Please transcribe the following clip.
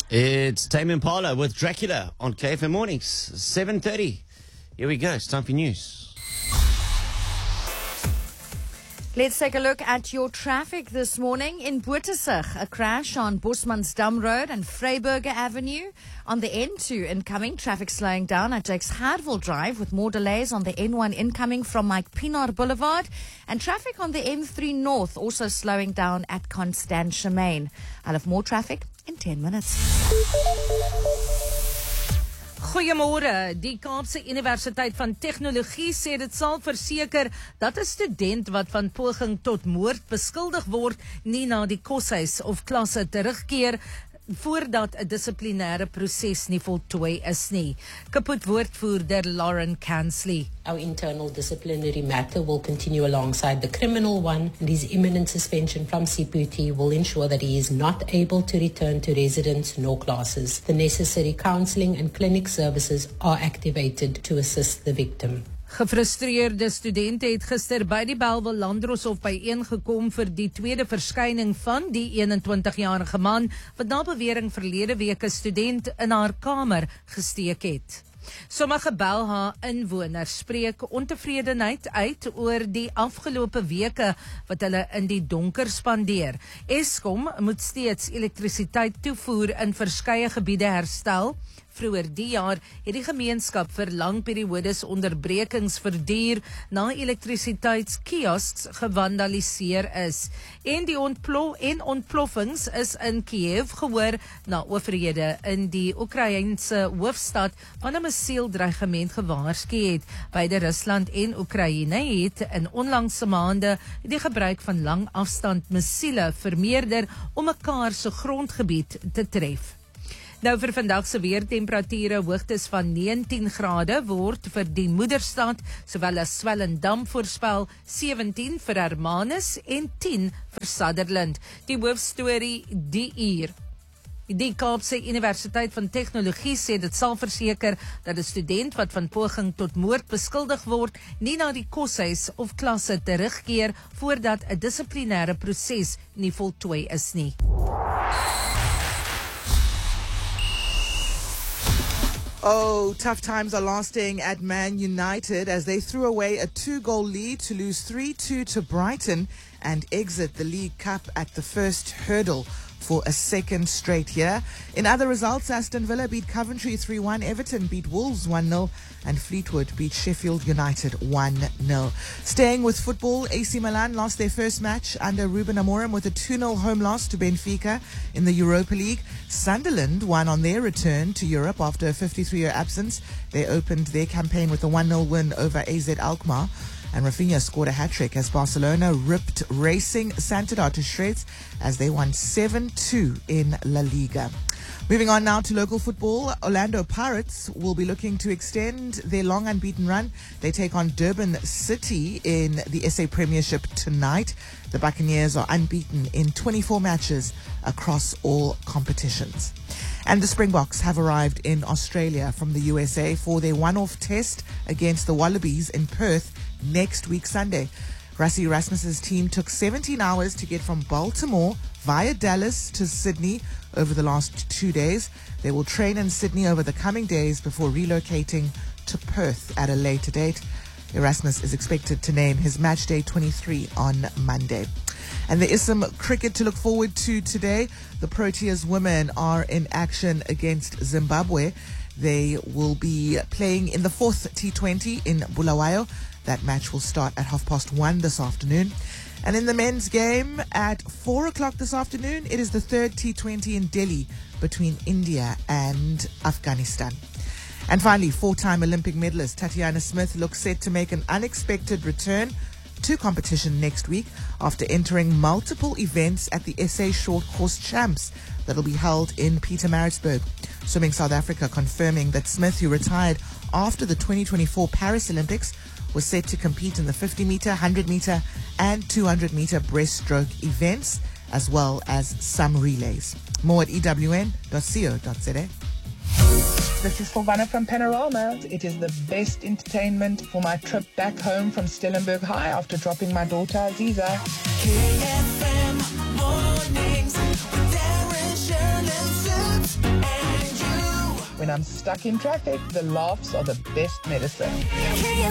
It's Tame Impala with Dracula on KFM Mornings, 7:30. Here we go. It's time for news. Let's take a look at your traffic this morning. In Bootesig, a crash on Bosmansdam Road and Vryburger Avenue. On the N2 incoming, traffic slowing down at Jakes Hardville Drive with more delays on the N1 incoming from Mike Pienaar Boulevard. And traffic on the N3 North also slowing down at Constantia Main. I'll have more traffic in 10 minutes. Goeiemôre. Die Kaapse Universiteit van Tegnologie sê dit sal verseker dat 'n student wat van poging tot moord beskuldig word nie na die koshuis of klasse terugkeer voordat 'n dissiplinêre proses nie voltooi is nie. Kaput woordvoerder Lauren Kansley. Our internal disciplinary matter will continue alongside the criminal one, and his imminent suspension from CPT will ensure that he is not able to return to residence nor classes. The necessary counselling and clinic services are activated to assist the victim. Gefrustreerde studente het gister by die Bellville Landdroshof byeengekom vir die tweede verskyning van die 21-jarige man wat na bewering verlede week 'n student in haar kamer gesteek het. Sommige Belha inwoners spreek ontevredenheid uit oor die afgelope weke wat hulle in die donker spandeer. Eskom moet steeds elektrisiteit toevoer in verskeie gebiede herstel. Vroeger die jaar het die gemeenskap vir lang periodes onderbrekings verduur na elektrisiteitskiosks gewandaliseer is. En die ontploffings is in Kiev gehoor na owerhede in die Oekraïense hoofstad van 'n missieldreigement gewaarsku het. Beide Rusland en Oekraïne het in onlangse maande die gebruik van langafstand missiele vermeerder om mekaar se grondgebied te tref. Nou vir vandag se weertemperature hoogtes van 19 grade word vir die moederstad sowel as Swellendam voorspel, 17 vir Hermanus en 10 vir Sutherland. Die hoofstorie die uur. Die Kaapse Universiteit van Tegnologie sê dit sal verseker dat 'n student wat van poging tot moord beskuldig word nie na die koshuis of klasse terugkeer voordat 'n dissiplinêre proses nie voltooi is nie. Oh, tough times are lasting at Man United as they threw away a 2-goal lead to lose 3-2 to Brighton and exit the League Cup at the first hurdle for a second straight year. In other results, Aston Villa beat Coventry 3-1, Everton beat Wolves 1-0, and Fleetwood beat Sheffield United 1-0. Staying with football, AC Milan lost their first match under Ruben Amorim with a 2-0 home loss to Benfica in the Europa League. Sunderland won on their return to Europe after a 53-year absence. They opened their campaign with a 1-0 win over AZ Alkmaar. And Rafinha scored a hat-trick as Barcelona ripped Racing Santander to shreds as they won 7-2 in La Liga. Moving on now to local football, Orlando Pirates will be looking to extend their long unbeaten run. They take on Durban City in the SA Premiership tonight. The Buccaneers are unbeaten in 24 matches across all competitions. And the Springboks have arrived in Australia from the USA for their one-off test against the Wallabies in Perth next week Sunday. Rassie Erasmus's team took 17 hours to get from Baltimore via Dallas to Sydney over the last 2 days. They will train in Sydney over the coming days before relocating to Perth at a later date. Erasmus is expected to name his match day 23 on Monday. And there is some cricket to look forward to today. The Proteas women are in action against Zimbabwe. They will be playing in the 4th T20 in Bulawayo. That match will start at 1:30 this afternoon. And in the men's game at 4 o'clock this afternoon, it is the 3rd T20 in Delhi between India and Afghanistan. And finally, 4-time Olympic medalist Tatiana Smith looks set to make an unexpected return to competition next week after entering multiple events at the SA Short Course Champs that'll be held in Pietermaritzburg. Swimming South Africa confirming that Smith, who retired after the 2024 Paris Olympics, was set to compete in the 50-meter, 100-meter and 200-meter breaststroke events, as well as some relays. More at ewn.co.za. This is Silvana from Panorama. It is the best entertainment for my trip back home from Stellenberg High after dropping my daughter Aziza. KFM Mornings with Darren, Sharon and Sips. when I'm stuck in traffic, the laughs are the best medicine.